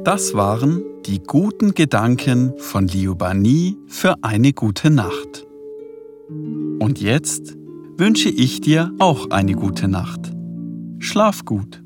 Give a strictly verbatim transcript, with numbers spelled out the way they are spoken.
Das waren die guten Gedanken von Liubani für eine gute Nacht. Und jetzt wünsche ich dir auch eine gute Nacht. Schlaf gut.